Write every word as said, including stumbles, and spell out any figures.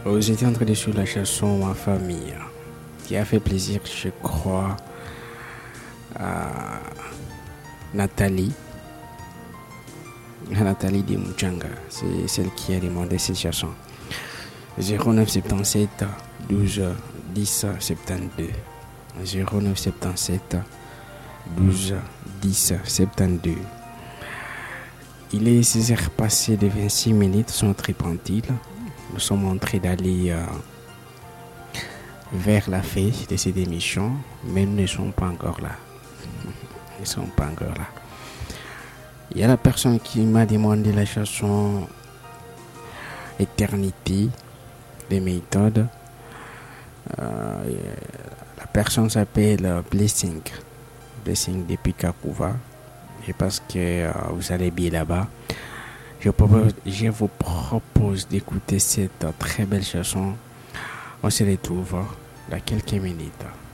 Oh, j'étais en train de suivre la chanson Ma famille, qui a fait plaisir, je crois, à Nathalie. Nathalie de Mouchanga, c'est celle qui a demandé cette chanson. zéro neuf soixante-dix-sept douze dix soixante-douze. zéro neuf soixante-dix-sept douze dix soixante-douze. Il est seize heures passées de vingt-six minutes sur notre tripantile. Nous sommes en train d'aller euh, vers la fin de cette émission, mais nous ne sommes pas encore là. Ils ne sont pas encore là. Il y a la personne qui m'a demandé la chanson Éternité des méthodes. Euh, la personne s'appelle Blessing. Blessing depuis Kakouva. Je pense que euh, vous allez bien là-bas. Je, propose, je vous propose d'écouter cette très belle chanson. On se retrouve dans quelques minutes.